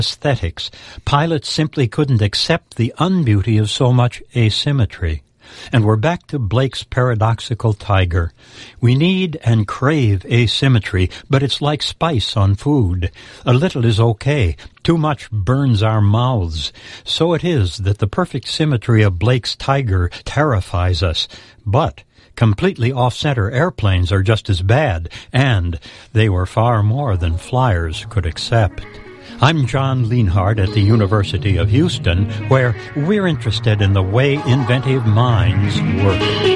aesthetics. Pilots simply couldn't accept the unbeauty of so much asymmetry. And we're back to Blake's paradoxical tiger. We need and crave asymmetry, but it's like spice on food. A little is okay. Too much burns our mouths. So it is that the perfect symmetry of Blake's tiger terrifies us. But completely off-center airplanes are just as bad, and they were far more than flyers could accept. I'm John Lienhardt at the University of Houston, where we're interested in the way inventive minds work.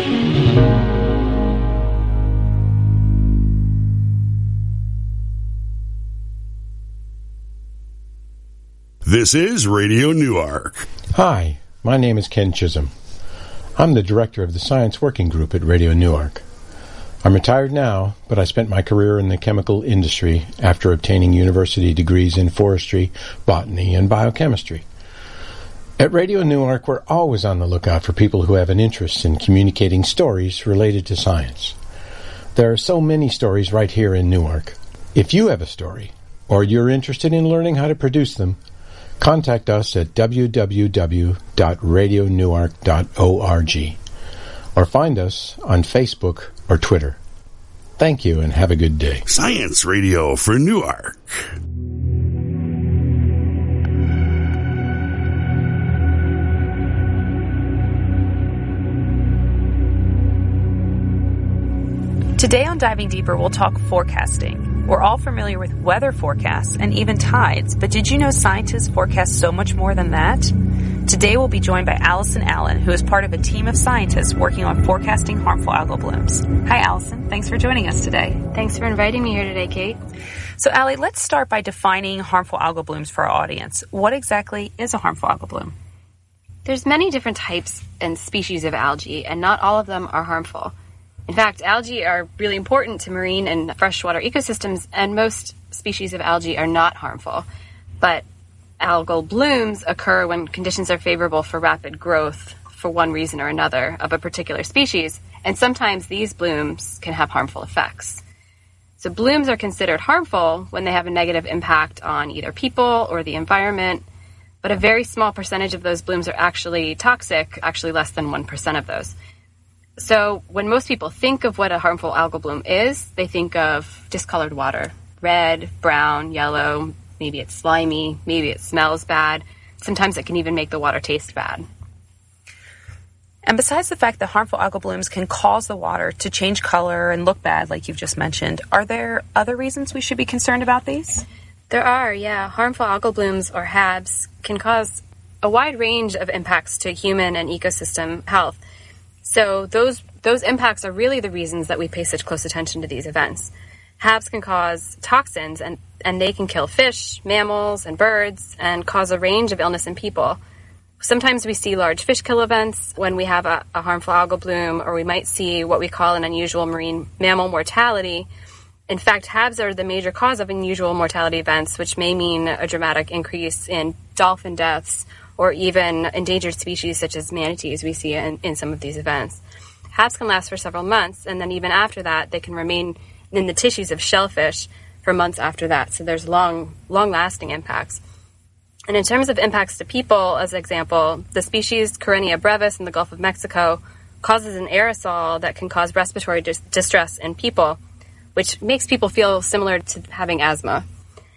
This is Radio Newark. Hi, my name is Ken Chisholm. I'm the director of the Science Working Group at Radio Newark. I'm retired now, but I spent my career in the chemical industry after obtaining university degrees in forestry, botany, and biochemistry. At Radio Newark, we're always on the lookout for people who have an interest in communicating stories related to science. There are so many stories right here in Newark. If you have a story, or you're interested in learning how to produce them, contact us at www.radionewark.org or find us on Facebook or Twitter. Thank you and have a good day. Science Radio for Newark. Today on Diving Deeper, we'll talk forecasting. We're all familiar with weather forecasts and even tides, but did you know scientists forecast so much more than that? Today we'll be joined by Allison Allen, who is part of a team of scientists working on forecasting harmful algal blooms. Hi, Allison. Thanks for joining us today. Thanks for inviting me here today, Kate. So, Allie, let's start by defining harmful algal blooms for our audience. What exactly is a harmful algal bloom? There's many different types and species of algae, and not all of them are harmful. In fact, algae are really important to marine and freshwater ecosystems, and most species of algae are not harmful. But algal blooms occur when conditions are favorable for rapid growth for one reason or another of a particular species, and sometimes these blooms can have harmful effects. So blooms are considered harmful when they have a negative impact on either people or the environment, but a very small percentage of those blooms are actually toxic, actually less than 1% of those. So when most people think of what a harmful algal bloom is, they think of discolored water, red, brown, yellow, maybe it's slimy, maybe it smells bad. Sometimes it can even make the water taste bad. And besides the fact that harmful algal blooms can cause the water to change color and look bad, like you've just mentioned, are there other reasons we should be concerned about these? There are, yeah. Harmful algal blooms, or HABs, can cause a wide range of impacts to human and ecosystem health. So those impacts are really the reasons that we pay such close attention to these events. HABs can cause toxins, and they can kill fish, mammals, and birds, and cause a range of illness in people. Sometimes we see large fish kill events when we have a harmful algal bloom, or we might see what we call an unusual marine mammal mortality. In fact, HABs are the major cause of unusual mortality events, which may mean a dramatic increase in dolphin deaths, or even endangered species such as manatees we see in some of these events. HABs can last for several months, and then even after that, they can remain in the tissues of shellfish for months after that. So there's long-lasting impacts. And in terms of impacts to people, as an example, the species Karenia brevis in the Gulf of Mexico causes an aerosol that can cause respiratory distress in people, which makes people feel similar to having asthma.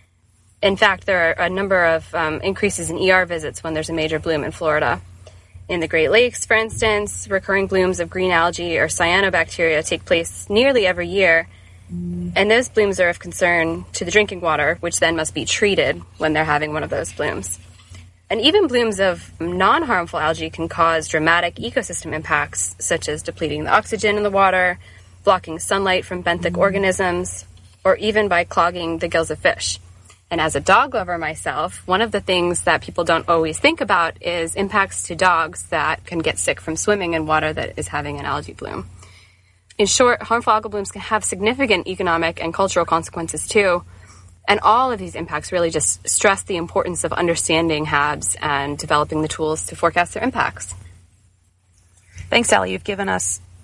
In fact, there are a number of increases in ER visits when there's a major bloom in Florida. In the Great Lakes, for instance, recurring blooms of green algae or cyanobacteria take place nearly every year, and those blooms are of concern to the drinking water, which then must be treated when they're having one of those blooms. And even blooms of non-harmful algae can cause dramatic ecosystem impacts, such as depleting the oxygen in the water, blocking sunlight from benthic organisms, or even by clogging the gills of fish. And as a dog lover myself, one of the things that people don't always think about is impacts to dogs that can get sick from swimming in water that is having an algae bloom. In short, harmful algal blooms can have significant economic and cultural consequences too. And all of these impacts really just stress the importance of understanding HABs and developing the tools to forecast their impacts. Thanks, Allie. You've given us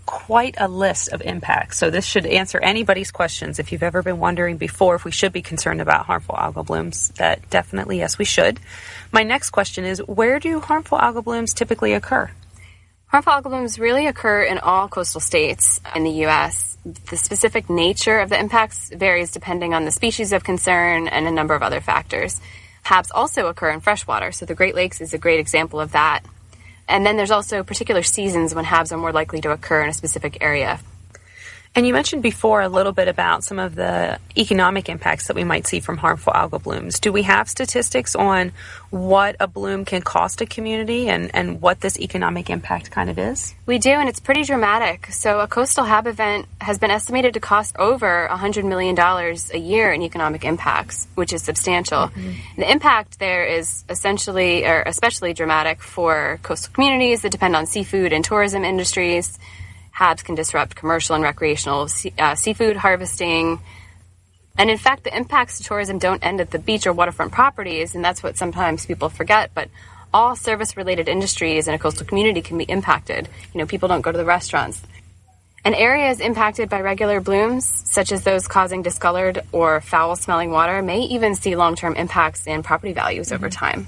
quite a list of impacts. So this should answer anybody's questions. If you've ever been wondering before if we should be concerned about harmful algal blooms, that definitely, yes, we should. My next question is, where do harmful algal blooms typically occur? Harmful algal blooms really occur in all coastal states in the U.S. The specific nature of the impacts varies depending on the species of concern and a number of other factors. HABs also occur in freshwater, so the Great Lakes is a great example of that. And then there's also particular seasons when HABs are more likely to occur in a specific area. And you mentioned before a little bit about some of the economic impacts that we might see from harmful algal blooms. Do we have statistics on what a bloom can cost a community and what this economic impact kind of is? We do, and it's pretty dramatic. So a coastal HAB event has been estimated to cost over $100 million a year in economic impacts, which is substantial. Mm-hmm. The impact there is essentially or especially dramatic for coastal communities that depend on seafood and tourism industries. HABs can disrupt commercial and recreational seafood harvesting. And in fact, the impacts to tourism don't end at the beach or waterfront properties, and that's what sometimes people forget. But all service-related industries in a coastal community can be impacted. You know, people don't go to the restaurants. And areas impacted by regular blooms, such as those causing discolored or foul-smelling water, may even see long-term impacts in property values over time.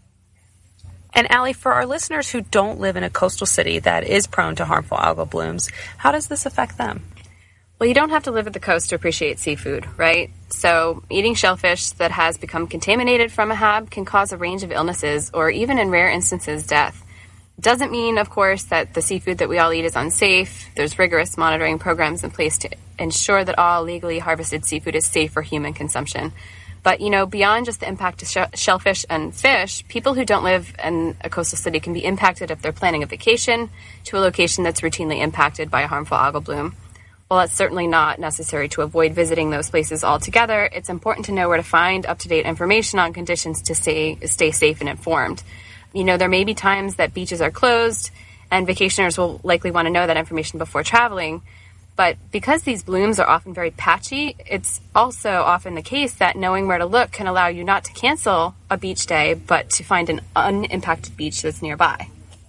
And Allie, for our listeners who don't live in a coastal city that is prone to harmful algal blooms, how does this affect them? Well, you don't have to live at the coast to appreciate seafood, right? So eating shellfish that has become contaminated from a HAB can cause a range of illnesses or even in rare instances, death. It doesn't mean, of course, that the seafood that we all eat is unsafe. There's rigorous monitoring programs in place to ensure that all legally harvested seafood is safe for human consumption. But, you know, beyond just the impact to shellfish and fish, people who don't live in a coastal city can be impacted if they're planning a vacation to a location that's routinely impacted by a harmful algal bloom. While it's certainly not necessary to avoid visiting those places altogether, it's important to know where to find up-to-date information on conditions to stay safe and informed. You know, there may be times that beaches are closed, and vacationers will likely want to know that information before traveling. But because these blooms are often very patchy, it's also often the case that knowing where to look can allow you not to cancel a beach day, but to find an unimpacted beach that's nearby.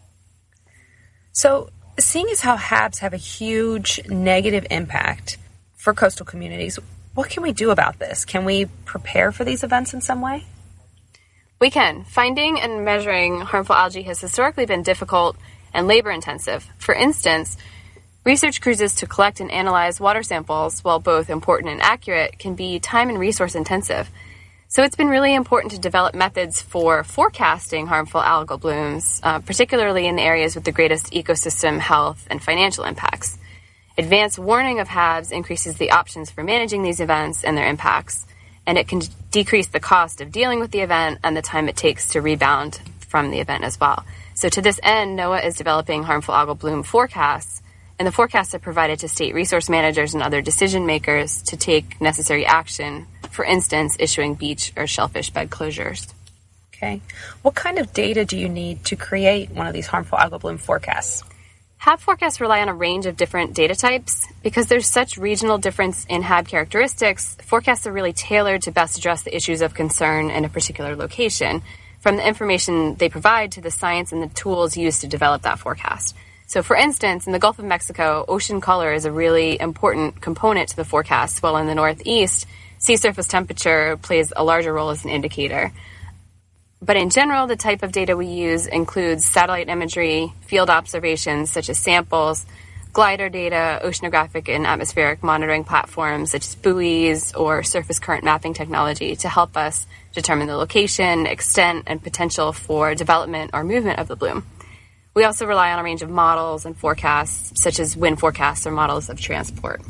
So, seeing as how HABs have a huge negative impact for coastal communities, what can we do about this? Can we prepare for these events in some way? We can. Finding and measuring harmful algae has historically been difficult and labor-intensive. For instance, research cruises to collect and analyze water samples, while both important and accurate, can be time and resource intensive. So it's been really important to develop methods for forecasting harmful algal blooms, particularly in the areas with the greatest ecosystem, health, and financial impacts. Advanced warning of HABs increases the options for managing these events and their impacts, and it can decrease the cost of dealing with the event and the time it takes to rebound from the event as well. So to this end, NOAA is developing harmful algal bloom forecasts, and the forecasts are provided to state resource managers and other decision makers to take necessary action, for instance, issuing beach or shellfish bed closures. Okay. What kind of data do you need to create one of these harmful algal bloom forecasts? HAB forecasts rely on a range of different data types. Because there's such regional difference in HAB characteristics, forecasts are really tailored to best address the issues of concern in a particular location, from the information they provide to the science and the tools used to develop that forecast. So, for instance, in the Gulf of Mexico, ocean color is a really important component to the forecast, while in the Northeast, sea surface temperature plays a larger role as an indicator. But in general, the type of data we use includes satellite imagery, field observations such as samples, glider data, oceanographic and atmospheric monitoring platforms such as buoys, or surface current mapping technology to help us determine the location, extent, and potential for development or movement of the bloom. We also rely on a range of models and forecasts, such as wind forecasts or models of transport.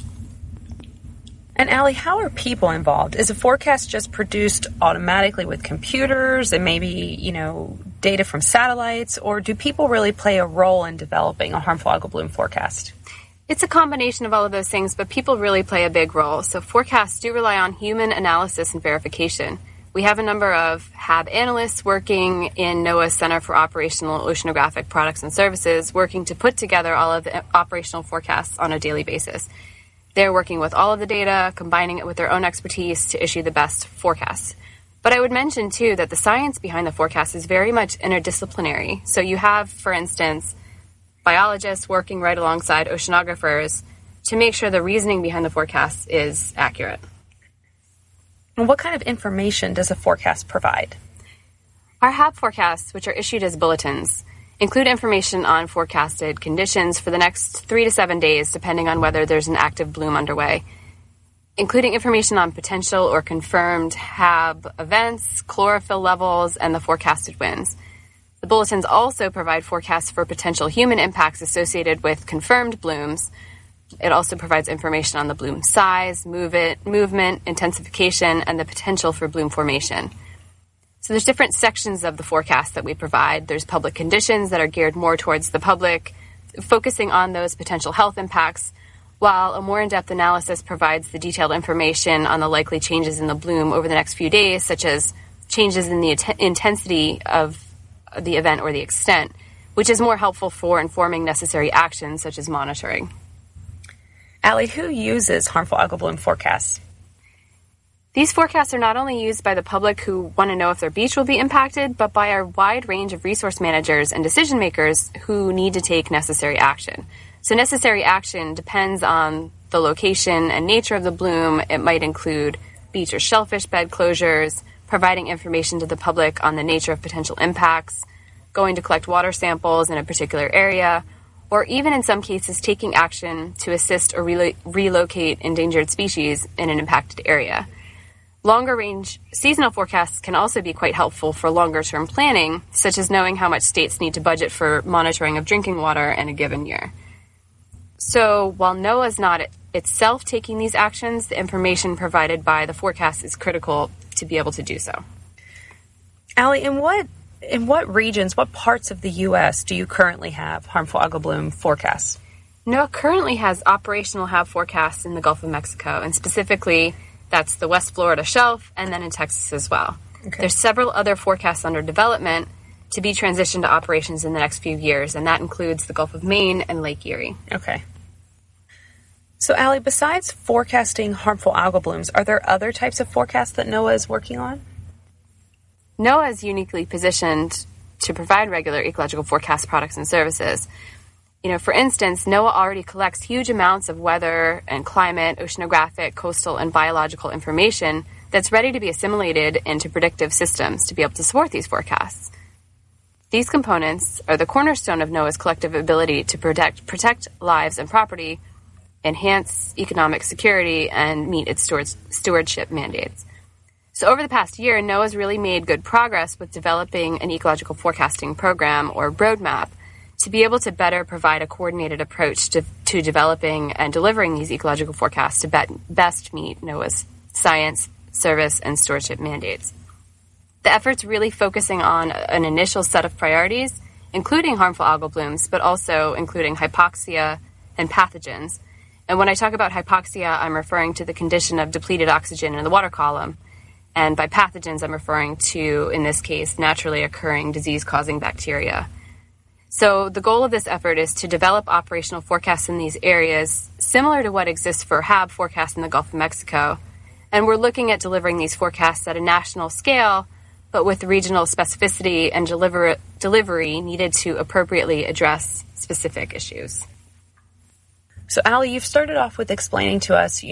And Allie, how are people involved? Is a forecast just produced automatically with computers and maybe, data from satellites, or do people really play a role in developing a harmful algal bloom forecast? It's a combination of all of those things, but people really play a big role. So forecasts do rely on human analysis and verification. We have a number of HAB analysts working in NOAA's Center for Operational Oceanographic Products and Services, working to put together all of the operational forecasts on a daily basis. They're working with all of the data, combining it with their own expertise to issue the best forecasts. But I would mention, too, that the science behind the forecast is very much interdisciplinary. So you have, for instance, biologists working right alongside oceanographers to make sure the reasoning behind the forecast is accurate. And what kind of information does a forecast provide? Our HAB forecasts, which are issued as bulletins, include information on forecasted conditions for the next 3 to 7 days, depending on whether there's an active bloom underway, including information on potential or confirmed HAB events, chlorophyll levels, and the forecasted winds. The bulletins also provide forecasts for potential human impacts associated with confirmed blooms. It also provides information on the bloom size, movement, intensification, and the potential for bloom formation. So there's different sections of the forecast that we provide. There's public conditions that are geared more towards the public, focusing on those potential health impacts, while a more in-depth analysis provides the detailed information on the likely changes in the bloom over the next few days, such as changes in the intensity of the event or the extent, which is more helpful for informing necessary actions such as monitoring. Allie, who uses harmful algal bloom forecasts? These forecasts are not only used by the public who want to know if their beach will be impacted, but by our wide range of resource managers and decision makers who need to take necessary action. So necessary action depends on the location and nature of the bloom. It might include beach or shellfish bed closures, providing information to the public on the nature of potential impacts, going to collect water samples in a particular area, or even in some cases taking action to assist or relocate endangered species in an impacted area. Longer-range seasonal forecasts can also be quite helpful for longer-term planning, such as knowing how much states need to budget for monitoring of drinking water in a given year. So while NOAA is not itself taking these actions, the information provided by the forecast is critical to be able to do so. Allie, in what regions, what parts of the U.S. do you currently have harmful algal bloom forecasts? NOAA currently has operational HAB forecasts in the Gulf of Mexico, and specifically that's the West Florida shelf, and then in Texas as well. Okay. There's several other forecasts under development to be transitioned to operations in the next few years, and that includes the Gulf of Maine and Lake Erie. Okay. So, Allie, besides forecasting harmful algal blooms, are there other types of forecasts that NOAA is working on? NOAA is uniquely positioned to provide regular ecological forecast products and services. For instance, NOAA already collects huge amounts of weather and climate, oceanographic, coastal, and biological information that's ready to be assimilated into predictive systems to be able to support these forecasts. These components are the cornerstone of NOAA's collective ability to protect lives and property, enhance economic security, and meet its stewardship mandates. So over the past year, NOAA's really made good progress with developing an ecological forecasting program or roadmap to be able to better provide a coordinated approach to developing and delivering these ecological forecasts to best meet NOAA's science, service, and stewardship mandates. The effort's really focusing on an initial set of priorities, including harmful algal blooms, but also including hypoxia and pathogens. And when I talk about hypoxia, I'm referring to the condition of depleted oxygen in the water column. And by pathogens, I'm referring to, in this case, naturally occurring disease-causing bacteria. So the goal of this effort is to develop operational forecasts in these areas, similar to what exists for HAB forecasts in the Gulf of Mexico. And we're looking at delivering these forecasts at a national scale, but with regional specificity and delivery needed to appropriately address specific issues. So, Allie, you've started off with explaining to us,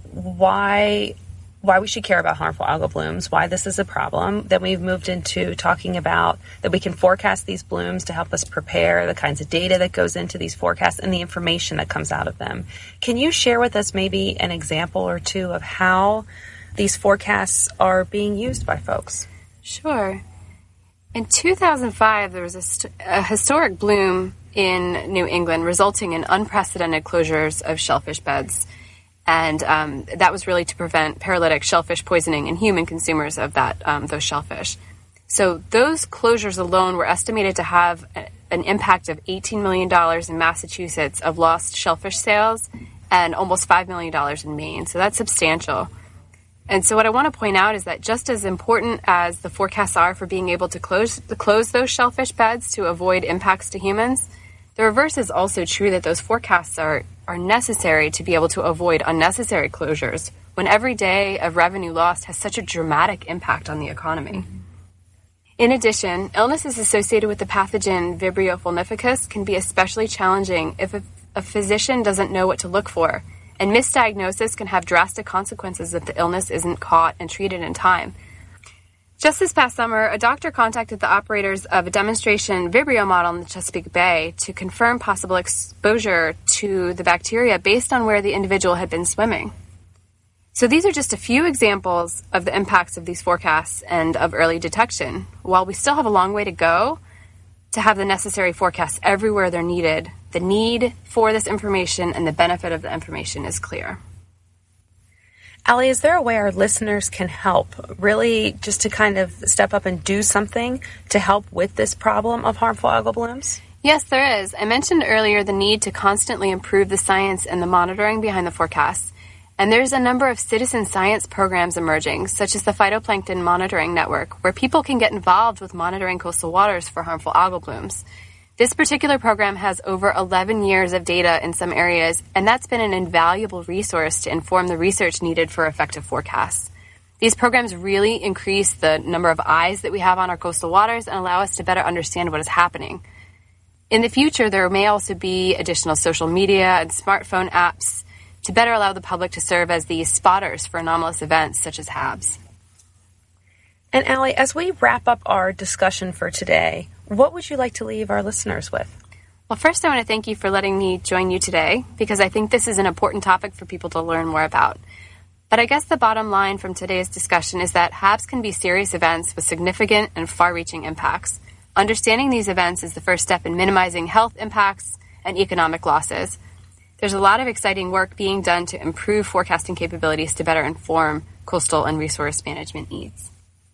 why we should care about harmful algal blooms, why this is a problem. Then we've moved into talking about that we can forecast these blooms to help us prepare, the kinds of data that goes into these forecasts, and the information that comes out of them. Can you share with us maybe an example or two of how these forecasts are being used by folks? Sure. In 2005, there was a historic bloom in New England, resulting in unprecedented closures of shellfish beds. And that was really to prevent paralytic shellfish poisoning in human consumers of those shellfish. So those closures alone were estimated to have an impact of $18 million in Massachusetts of lost shellfish sales and almost $5 million in Maine. So that's substantial. And so what I want to point out is that just as important as the forecasts are for being able to close those shellfish beds to avoid impacts to humans, the reverse is also true, that those forecasts are necessary to be able to avoid unnecessary closures when every day of revenue lost has such a dramatic impact on the economy. Mm-hmm. In addition, illnesses associated with the pathogen Vibrio vulnificus can be especially challenging if a physician doesn't know what to look for, and misdiagnosis can have drastic consequences if the illness isn't caught and treated in time. Just this past summer, a doctor contacted the operators of a demonstration Vibrio model in the Chesapeake Bay to confirm possible exposure to the bacteria based on where the individual had been swimming. So these are just a few examples of the impacts of these forecasts and of early detection. While we still have a long way to go to have the necessary forecasts everywhere they're needed, the need for this information and the benefit of the information is clear. Allie, is there a way our listeners can help, really just to kind of step up and do something to help with this problem of harmful algal blooms? Yes, there is. I mentioned earlier the need to constantly improve the science and the monitoring behind the forecasts. And there's a number of citizen science programs emerging, such as the Phytoplankton Monitoring Network, where people can get involved with monitoring coastal waters for harmful algal blooms. This particular program has over 11 years of data in some areas, and that's been an invaluable resource to inform the research needed for effective forecasts. These programs really increase the number of eyes that we have on our coastal waters and allow us to better understand what is happening. In the future, there may also be additional social media and smartphone apps to better allow the public to serve as the spotters for anomalous events such as HABs. And Allie, as we wrap up our discussion for today, what would you like to leave our listeners with? Well, first I want to thank you for letting me join you today, because I think this is an important topic for people to learn more about. But I guess the bottom line from today's discussion is that HABs can be serious events with significant and far-reaching impacts. Understanding these events is the first step in minimizing health impacts and economic losses. There's a lot of exciting work being done to improve forecasting capabilities to better inform coastal and resource management needs.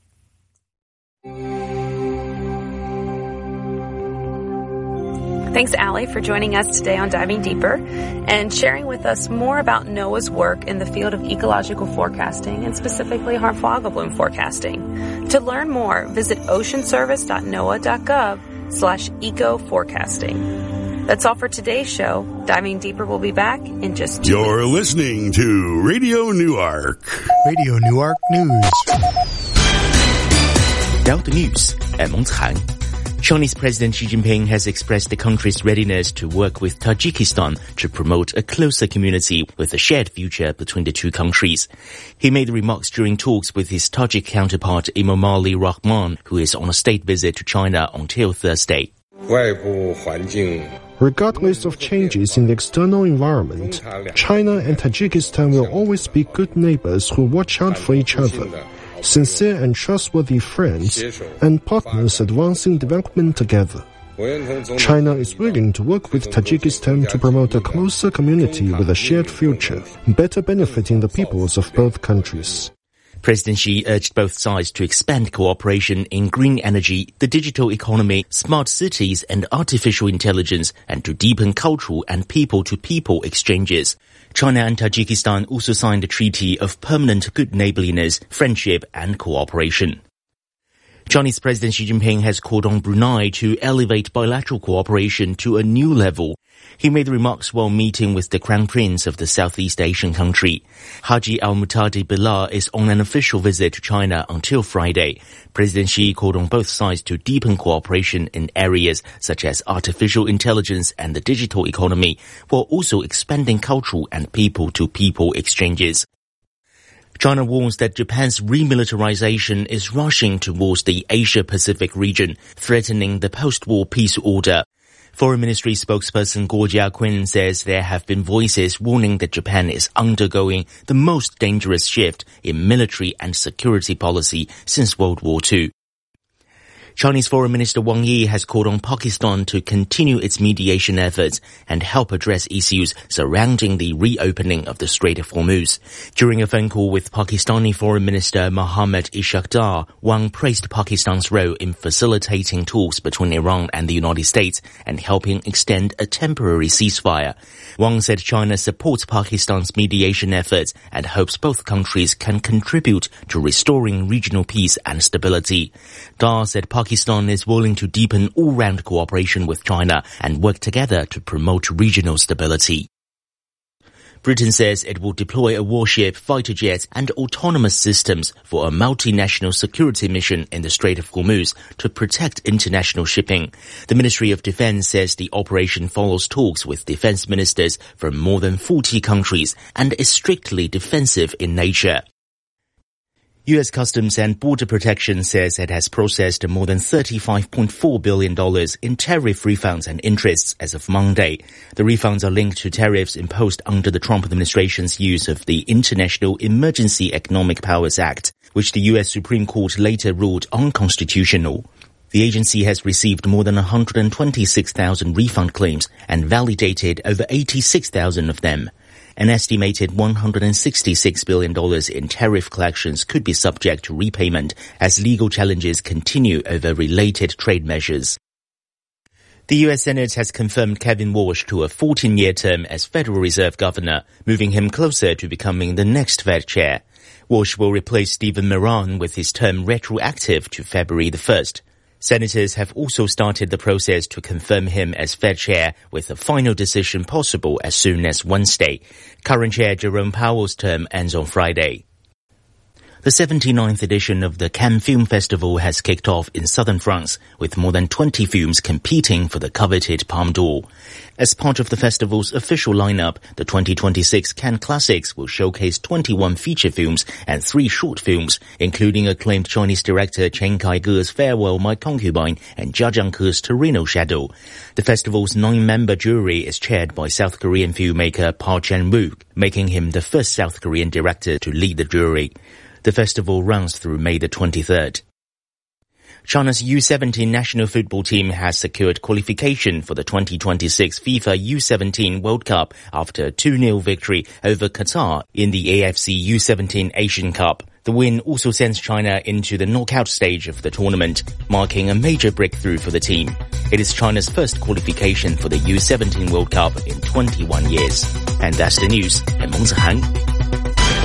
Thanks, Allie, for joining us today on Diving Deeper and sharing with us more about NOAA's work in the field of ecological forecasting and specifically harmful algal bloom forecasting. To learn more, visit oceanservice.noaa.gov/eco-forecasting. That's all for today's show. Diving Deeper will be back in just 2 You're weeks. listening to Radio Newark. Radio Newark News. Delta News at 蒙子涵. Chinese President Xi Jinping has expressed the country's readiness to work with Tajikistan to promote a closer community with a shared future between the two countries. He made the remarks during talks with his Tajik counterpart Emomali Rahman, who is on a state visit to China until Thursday. Regardless of changes in the external environment, China and Tajikistan will always be good neighbors who watch out for each other, sincere and trustworthy friends, and partners advancing development together. China is willing to work with Tajikistan to promote a closer community with a shared future, better benefiting the peoples of both countries. President Xi urged both sides to expand cooperation in green energy, the digital economy, smart cities, and artificial intelligence, and to deepen cultural and people-to-people exchanges. China and Tajikistan also signed a treaty of permanent good neighborliness, friendship, and cooperation. Chinese President Xi Jinping has called on Brunei to elevate bilateral cooperation to a new level. He made the remarks while meeting with the Crown Prince of the Southeast Asian country. Haji Al-Muhtadi Bilal is on an official visit to China until Friday. President Xi called on both sides to deepen cooperation in areas such as artificial intelligence and the digital economy, while also expanding cultural and people-to-people exchanges. China warns that Japan's remilitarization is rushing towards the Asia-Pacific region, threatening the post-war peace order. Foreign Ministry spokesperson Guo Jiaqun says there have been voices warning that Japan is undergoing the most dangerous shift in military and security policy since World War II. Chinese Foreign Minister Wang Yi has called on Pakistan to continue its mediation efforts and help address issues surrounding the reopening of the Strait of Hormuz. During a phone call with Pakistani Foreign Minister Mohammad Ishaq Dar, Wang praised Pakistan's role in facilitating talks between Iran and the United States and helping extend a temporary ceasefire. Wang said China supports Pakistan's mediation efforts and hopes both countries can contribute to restoring regional peace and stability. Dar said Pakistan is willing to deepen all-round cooperation with China and work together to promote regional stability. Britain says it will deploy a warship, fighter jets and autonomous systems for a multinational security mission in the Strait of Hormuz to protect international shipping. The Ministry of Defense says the operation follows talks with defense ministers from more than 40 countries and is strictly defensive in nature. U.S. Customs and Border Protection says it has processed more than $35.4 billion in tariff refunds and interests as of Monday. The refunds are linked to tariffs imposed under the Trump administration's use of the International Emergency Economic Powers Act, which the U.S. Supreme Court later ruled unconstitutional. The agency has received more than 126,000 refund claims and validated over 86,000 of them. An estimated $166 billion in tariff collections could be subject to repayment as legal challenges continue over related trade measures. The U.S. Senate has confirmed Kevin Warsh to a 14-year term as Federal Reserve Governor, moving him closer to becoming the next Fed chair. Warsh will replace Stephen Moran with his term retroactive to February the 1st. Senators have also started the process to confirm him as Fed chair, with a final decision possible as soon as Wednesday. Current chair Jerome Powell's term ends on Friday. The 79th edition of the Cannes Film Festival has kicked off in southern France, with more than 20 films competing for the coveted Palme d'Or. As part of the festival's official lineup, the 2026 Cannes Classics will showcase 21 feature films and 3 short films, including acclaimed Chinese director Chen Kai-ge's Farewell My Concubine and Jia Jiangke's Torino Shadow. The festival's 9-member jury is chaired by South Korean filmmaker Park Chan-wook, making him the first South Korean director to lead the jury. The festival runs through May the 23rd. China's U-17 national football team has secured qualification for the 2026 FIFA U-17 World Cup after a 2-0 victory over Qatar in the AFC U-17 Asian Cup. The win also sends China into the knockout stage of the tournament, marking a major breakthrough for the team. It is China's first qualification for the U-17 World Cup in 21 years. And that's the news. I'm Meng Zihan.